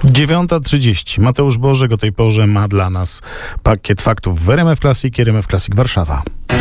9:30. Mateusz Bożek o tej porze ma dla nas pakiet faktów w RMF Classic i RMF Classic Warszawa.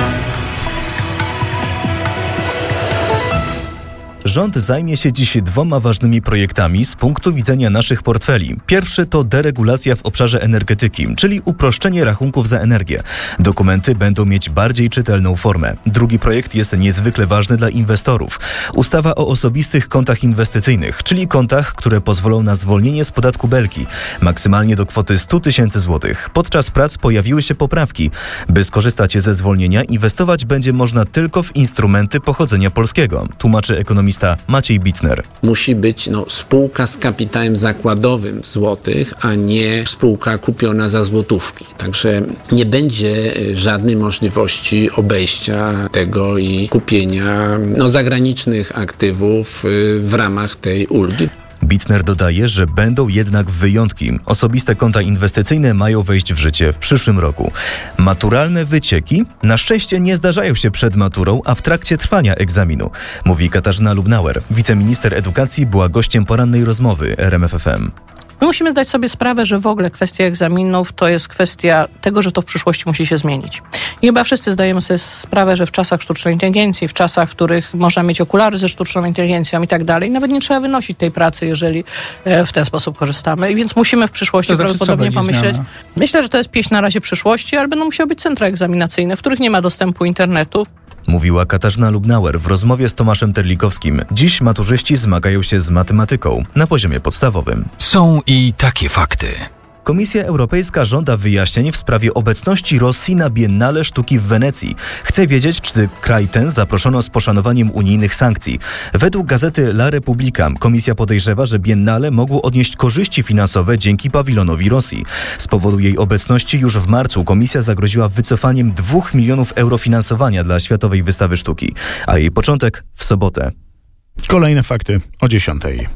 Rząd zajmie się dziś dwoma ważnymi projektami z punktu widzenia naszych portfeli. Pierwszy to deregulacja w obszarze energetyki, czyli uproszczenie rachunków za energię. Dokumenty będą mieć bardziej czytelną formę. Drugi projekt jest niezwykle ważny dla inwestorów. Ustawa o osobistych kontach inwestycyjnych, czyli kontach, które pozwolą na zwolnienie z podatku Belki, maksymalnie do kwoty 100 000 złotych. Podczas prac pojawiły się poprawki. By skorzystać ze zwolnienia, inwestować będzie można tylko w instrumenty pochodzenia polskiego, tłumaczy ekonomista Maciej Bitner. Musi być spółka z kapitałem zakładowym w złotych, a nie spółka kupiona za złotówki. Także nie będzie żadnej możliwości obejścia tego i kupienia zagranicznych aktywów w ramach tej ulgi. Bitner dodaje, że będą jednak wyjątki. Osobiste konta inwestycyjne mają wejść w życie w przyszłym roku. Maturalne wycieki na szczęście nie zdarzają się przed maturą, a w trakcie trwania egzaminu, mówi Katarzyna Lubnauer. Wiceminister edukacji była gościem porannej rozmowy RMF FM. My musimy zdać sobie sprawę, że w ogóle kwestia egzaminów to jest kwestia tego, że to w przyszłości musi się zmienić. I chyba wszyscy zdajemy sobie sprawę, że w czasach sztucznej inteligencji, w czasach, w których można mieć okulary ze sztuczną inteligencją i tak dalej, nawet nie trzeba wynosić tej pracy, jeżeli w ten sposób korzystamy. I więc musimy w przyszłości prawdopodobnie pomyśleć. Zmiana? Myślę, że to jest pieśń na razie przyszłości, ale będą musiały być centra egzaminacyjne, w których nie ma dostępu internetu. Mówiła Katarzyna Lubnauer w rozmowie z Tomaszem Terlikowskim. Dziś maturzyści zmagają się z matematyką na poziomie podstawowym. Są i takie fakty. Komisja Europejska żąda wyjaśnień w sprawie obecności Rosji na Biennale Sztuki w Wenecji. Chce wiedzieć, czy kraj ten zaproszono z poszanowaniem unijnych sankcji. Według gazety La Repubblica komisja podejrzewa, że Biennale mogło odnieść korzyści finansowe dzięki pawilonowi Rosji. Z powodu jej obecności już w marcu komisja zagroziła wycofaniem 2 milionów euro finansowania dla Światowej Wystawy Sztuki, a jej początek w sobotę. Kolejne fakty o 10:00.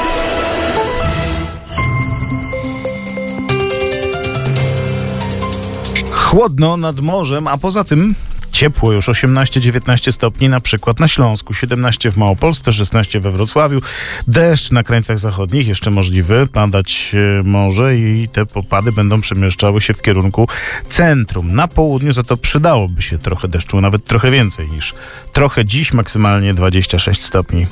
Chłodno nad morzem, a poza tym ciepło, już 18-19 stopni na przykład na Śląsku, 17 w Małopolsce, 16 we Wrocławiu. Deszcz na krańcach zachodnich jeszcze możliwy, padać może i te popady będą przemieszczały się w kierunku centrum. Na południu za to przydałoby się trochę deszczu, nawet trochę więcej niż trochę dziś, maksymalnie 26 stopni.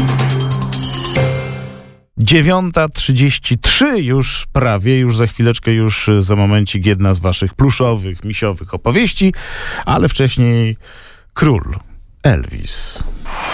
9:33 już prawie, już za chwileczkę, już za momencik jedna z waszych pluszowych, misiowych opowieści, ale wcześniej król Elvis.